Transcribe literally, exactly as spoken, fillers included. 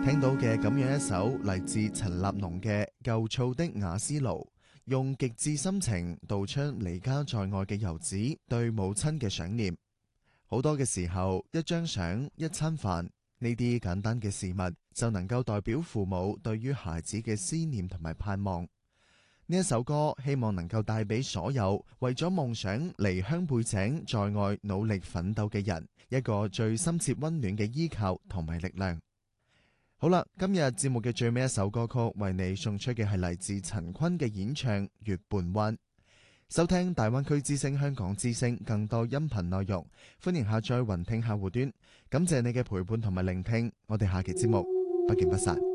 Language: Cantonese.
聽到嘅咁樣一首嚟自陳立農嘅《舊醋的瓦斯爐》，用極致深情道出離家在外嘅遊子對母親嘅想念。好多嘅時候，一張相、一餐飯，呢啲簡單嘅事物就能夠代表父母對於孩子嘅思念同埋盼望。呢一首歌希望能夠帶俾所有為咗夢想離鄉背井在外努力奮鬥嘅人一個最深切溫暖嘅依靠同埋力量。好啦，今日節目嘅最尾一首歌曲為你送出嘅係嚟自陳坤嘅演唱《月半彎》。收聽大灣區之聲香港之聲更多音頻內容，歡迎下載雲聽客戶端。感謝你嘅陪伴同埋聆聽，我哋下期節目不見不散。